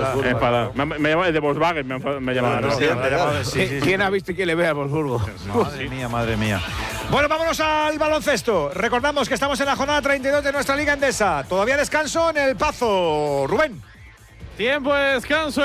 Me llama de Volkswagen, me llama. ¿Quién ha visto y quién le ve al Wolfsburgo? Madre mía. Bueno, vámonos al baloncesto. Recordamos que estamos en la jornada 32 de nuestra Liga Endesa. Todavía descanso en el Pazo. Rubén. Tiempo de descanso